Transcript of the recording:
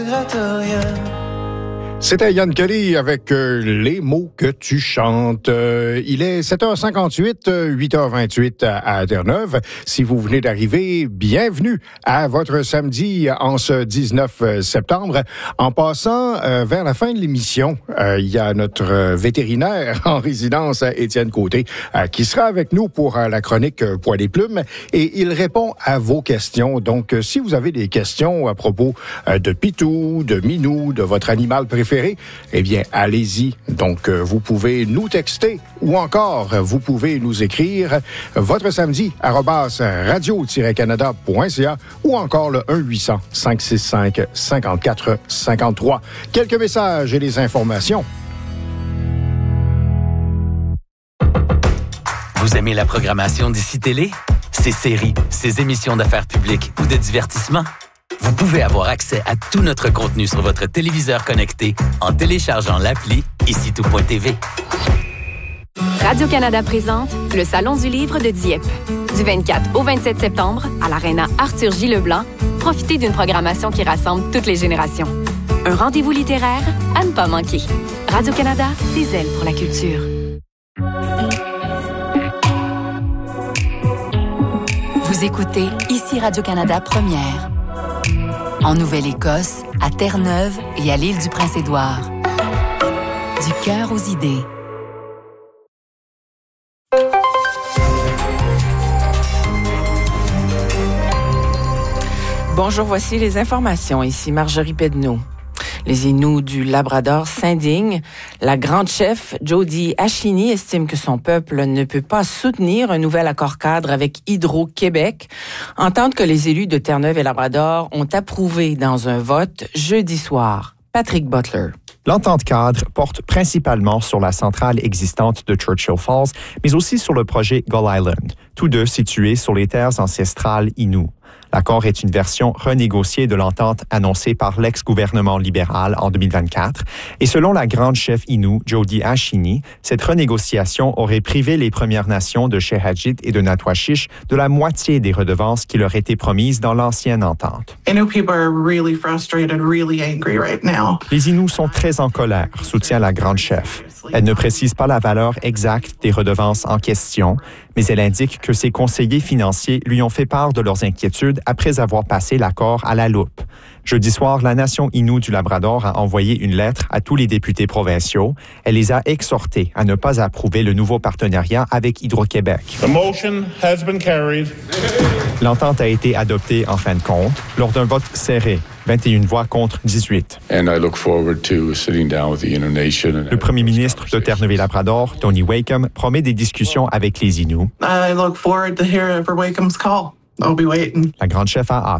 C'était Yann Kelly avec les mots que tu chantes. Il est 7h58, 8h28 à Terre-Neuve. Si vous venez d'arriver, bienvenue à votre samedi en ce 19 septembre. En passant vers la fin de l'émission, il y a notre vétérinaire en résidence, Étienne Côté, qui sera avec nous pour la chronique Poil et Plumes. Et il répond à vos questions. Donc, si vous avez des questions à propos de Pitou, de Minou, de votre animal préféré, eh bien, allez-y. Donc, vous pouvez nous texter ou encore, vous pouvez nous écrire votre samedi @radio-canada.ca ou encore le 1-800-565-5453. Quelques messages et les informations. Vous aimez la programmation d'ici Télé? Ses séries, ses émissions d'affaires publiques ou de divertissement? Vous pouvez avoir accès à tout notre contenu sur votre téléviseur connecté en téléchargeant l'appli IciTout.tv. Radio-Canada présente le Salon du livre de Dieppe. Du 24 au 27 septembre, à l'Aréna Arthur J. Leblanc, profitez d'une programmation qui rassemble toutes les générations. Un rendez-vous littéraire à ne pas manquer. Radio-Canada, des ailes pour la culture. Vous écoutez ici Radio-Canada Première. En Nouvelle-Écosse, à Terre-Neuve et à l'île du Prince-Édouard. Du cœur aux idées. Bonjour, voici les informations. Ici Marjorie Pedneau. Les Inuits du Labrador s'indignent. La grande chef, Jody Ashini, estime que son peuple ne peut pas soutenir un nouvel accord-cadre avec Hydro-Québec, entente que les élus de Terre-Neuve et Labrador ont approuvé dans un vote jeudi soir. Patrick Butler. L'entente cadre porte principalement sur la centrale existante de Churchill Falls, mais aussi sur le projet Gull Island, tous deux situés sur les terres ancestrales Inuits. L'accord est une version renégociée de l'entente annoncée par l'ex-gouvernement libéral en 2024. Et selon la grande chef Innu, Jody Ashini, cette renégociation aurait privé les Premières Nations de Shehadjit et de Natwachish de la moitié des redevances qui leur étaient promises dans l'ancienne entente. Les Inuits sont très en colère, soutient la grande chef. Elle ne précise pas la valeur exacte des redevances en question, mais elle indique que ses conseillers financiers lui ont fait part de leurs inquiétudes après avoir passé l'accord à la loupe. Jeudi soir, la nation Innu du Labrador a envoyé une lettre à tous les députés provinciaux. Elle les a exhortés à ne pas approuver le nouveau partenariat avec Hydro-Québec. The motion has been carried. L'entente a été adoptée en fin de compte lors d'un vote serré, 21 voix contre 18. Le premier ministre de Terre-Neuve et Labrador, Tony Wakeham, promet des discussions avec les Inuits. I look forward to hearing for Wakeham's call. I'll be waiting. La grande chef a hâte.